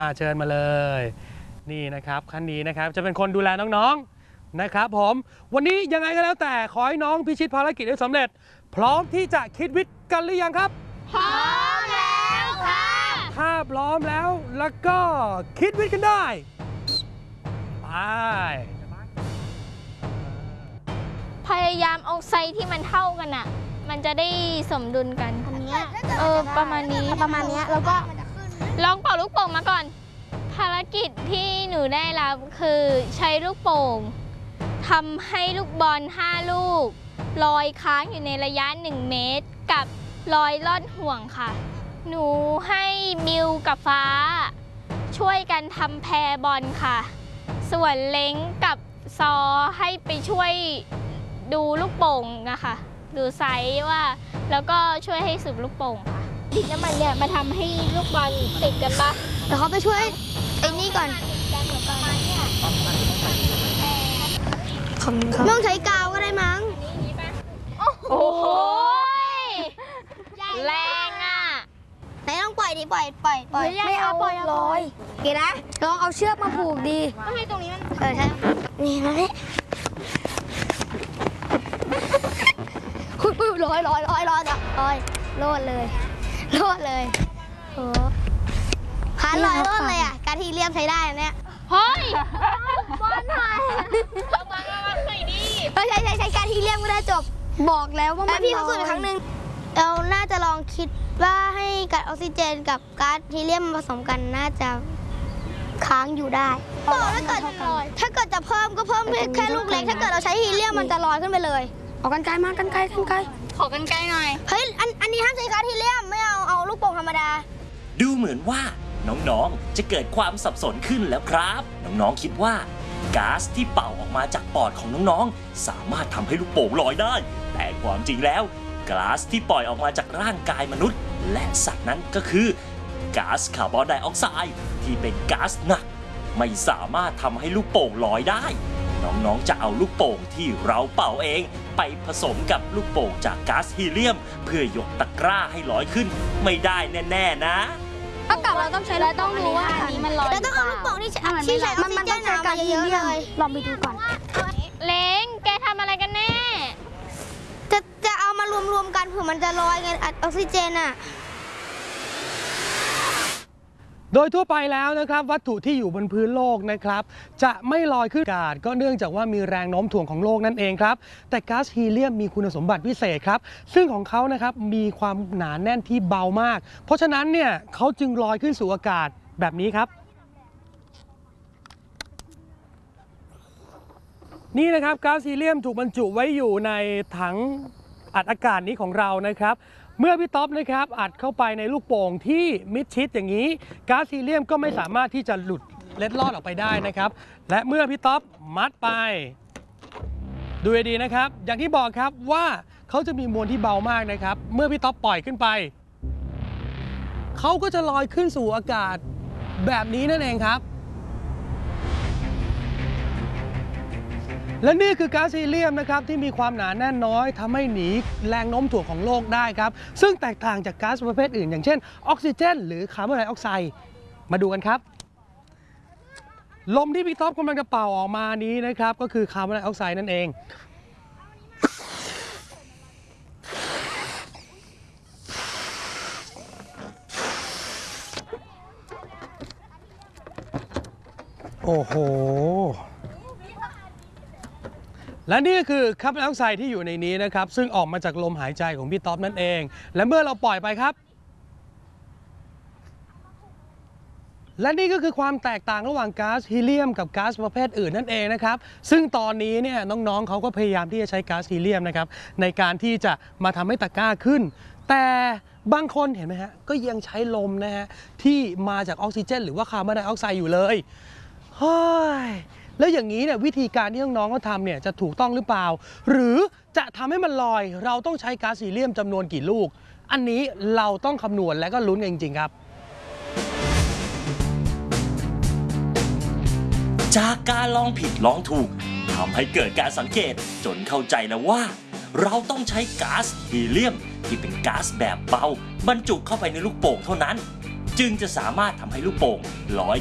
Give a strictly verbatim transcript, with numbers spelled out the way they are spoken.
เชิญมาเลยนี่นะครับคันนี้นะครับจะเป็นคนดูแลน้องๆนะครับผมวันนี้ยังไงก็แล้วแต่ขอให้น้องพิชิตภารกิจได้สำเร็จพร้อมที่จะคิดวิทย์กันหรือยังครับพร้อมแล้วค่ะถ้าพร้อมแล้วแล้วก็คิดวิทย์กันได้ไปพยายามเอาไซส์ที่มันเท่ากันอ่ะมันจะได้สมดุลกันอันนี้เออประมาณนี้ประมาณนี้แล้วก็ลองเป่าลูกโป่งมาก่อนภารกิจที่หนูได้รับคือใช้ลูกโป่งทำให้ลูกบอลห้าลูกลอยค้างอยู่ในระยะหนึ่งเมตรกับลอยลอดห่วงค่ะหนูให้มิวกับฟ้าช่วยกันทำแพรบอลค่ะส่วนเล้งกับซอให้ไปช่วยดูลูกโป่งนะคะดูไซส์ว่าแล้วก็ช่วยให้สูบลูกโป่งค่ะดินน้ำมันเนี่ยมาทำให้ลูกบอลติดกันปะเดี๋ยวเขาไปช่วยไอ้นี่ก่อนไม่ต้องใช้กาวก็ได้มั้งโอ้โหแรงอ่ะไหนต้องปล่อยดิปล่อยปล่อยปล่อยไม่เอาปล่อยลอยเดี๋ยวนะลองเอาเชือกมาผูกดีก็ให้ตรงนี้มันเออใช่นี่มาดิคุยๆลอยลอยลอยลอยลอยโลดเลยโลดเลยโอ้ขาลอยโลดเลยอ่ะการทีเรียมใช้ได้เนี่ยเฮ้ยบอลหายระวังระวังหน่อยดิเออใช้ใช้ใช้การทีเรียมก็ได้จบบอกแล้วว่ามันพี่เขาฝึกอีกครั้งหนึ่งเราน่าจะลองคิดว่าให้ก๊าซออกซิเจนกับก๊าซฮีเลียมผสมกันน่าจะค้างอยู่ได้บอกถ้าเกิดถ้าเกิดจะเพิ่มก็เพิ่มแค่ลูกเล็กถ้าเกิดเราใช้ฮีเลียมมันจะลอยขึ้นไปเลยเอากันไกลมากันไกลกันไกลขอกันไกลหน่อยเฮ้ยอันอันนี้ห้ามใช้ก๊าซฮีเลียมไม่เอาเอาลูกโป่งธรรมดาดูเหมือนว่าน้องๆจะเกิดความสับสนขึ้นแล้วครับน้องๆคิดว่าก๊าซที่เป่าออกมาจากปอดของน้องๆสามารถทำให้ลูกโป่งลอยได้แต่ความจริงแล้วก๊าซที่ปล่อยออกมาจากร่างกายมนุษย์และสัตว์นั้นก็คือก๊าซคาร์บอนไดออกไซด์ที่เป็นก๊าซหนักไม่สามารถทำให้ลูกโป่งลอยได้น้องๆจะเอาลูกโป่งที่เราเป่าเองไปผสมกับลูกโป่งจากก๊าซฮีเลียมเพื่อยกตะกร้าให้ลอยขึ้นไม่ได้แน่ๆนะถ้ากลับเราต้องใช้เราต้องรู้ว่าอันนี้มันลอยเราต้องเอาลูกโป่งที่ที่ใช้ออกซิเจนมาเยอะๆเลยลองไปดูก่อนเล้งแกทำอะไรกันแน่จะจะเอามารวมๆกันเผื่อมันจะลอยไงออกซิเจนอ่ะโดยทั่วไปแล้วนะครับวัตถุที่อยู่บนพื้นโลกนะครับจะไม่ลอยขึ้นอากาศก็เนื่องจากว่ามีแรงโน้มถ่วงของโลกนั่นเองครับแต่ก๊าซฮีเลียมมีคุณสมบัติพิเศษครับซึ่งของเขานะครับมีความหนาแน่นที่เบามากเพราะฉะนั้นเนี่ยเขาจึงลอยขึ้นสู่อากาศแบบนี้ครับนี่นะครับก๊าซฮีเลียมถูกบรรจุไว้อยู่ในถังอัดอากาศนี้ของเรานะครับเมื่อพี่ต๊อบนะครับอัดเข้าไปในลูกโป่งที่มิดชิดอย่างนี้ก๊าซฮีเลียมก็ไม่สามารถที่จะหลุดเล็ดลอดออกไปได้นะครับและเมื่อพี่ต๊อบมัดไปดูดีๆนะครับอย่างที่บอกครับว่าเขาจะมีมวลที่เบามากนะครับเมื่อพี่ต๊อบปล่อยขึ้นไปเขาก็จะลอยขึ้นสู่อากาศแบบนี้นั่นเองครับและนี่คือก๊าซฮีเลียมนะครับที่มีความหนาแน่นน้อยทำให้หนีแรงโน้มถ่วงของโลกได้ครับซึ่งแตกต่างจากก๊าซประเภทอื่นอย่างเช่นออกซิเจนหรือคาร์บอนไดออกไซด์มาดูกันครับลมที่พี่ท็อปกำลังจะเป่าออกมานี้นะครับก็คือคาร์บอนไดออกไซด์นั่นเองโอ้โหและนี่ก็คือคาร์บอนไดออกไซด์ที่อยู่ในนี้นะครับซึ่งออกมาจากลมหายใจของพี่ต๊อบนั่นเองและเมื่อเราปล่อยไปครับและนี่ก็คือความแตกต่างระหว่างก๊าซฮีเลียมกับก๊าซประเภทอื่นนั่นเองนะครับซึ่งตอนนี้เนี่ยน้องๆเขาก็พยายามที่จะใช้ก๊าซฮีเลียมนะครับในการที่จะมาทำให้ตะกร้าขึ้นแต่บางคนเห็นไหมฮะก็ยังใช้ลมนะฮะที่มาจากออกซิเจนหรือว่าคาร์บอนไดออกไซด์อยู่เลยเฮ้ยแล้วอย่างนี้เนี่ยวิธีการที่น้องๆเขาทำเนี่ยจะถูกต้องหรือเปล่าหรือจะทำให้มันลอยเราต้องใช้ก๊าซฮีเลียมจำนวนกี่ลูกอันนี้เราต้องคำนวณและก็ลุ้นกันจริงๆครับจากการลองผิดลองถูกทำให้เกิดการสังเกตจนเข้าใจแล้วว่าเราต้องใช้ก๊าซฮีเลียมที่เป็นก๊าซแบบเบาบรรจุเข้าไปในลูกโป่งเท่านั้นจึงจะสามารถทำให้ลูกโป่งลอย